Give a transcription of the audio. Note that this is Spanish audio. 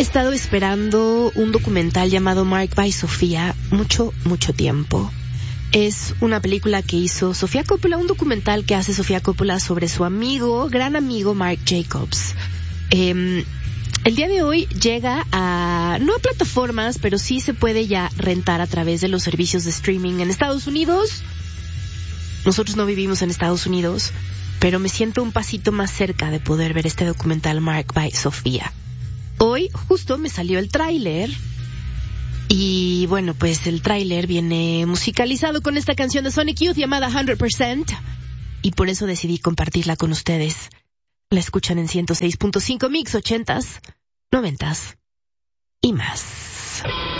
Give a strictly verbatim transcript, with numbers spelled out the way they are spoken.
estado esperando un documental llamado Mark by Sofía mucho, mucho tiempo. Es una película que hizo Sofía Coppola, un documental que hace Sofía Coppola sobre su amigo, gran amigo Marc Jacobs. Eh, el día de hoy llega a, no a plataformas, pero sí se puede ya rentar a través de los servicios de streaming en Estados Unidos. Nosotros no vivimos en Estados Unidos, pero me siento un pasito más cerca de poder ver este documental Mark by Sofía. Hoy justo me salió el tráiler. Y bueno, pues el tráiler viene musicalizado con esta canción de Sonic Youth llamada one hundred percent. Y por eso decidí compartirla con ustedes. La escuchan en ciento seis punto cinco Mix, ochentas, noventas y más.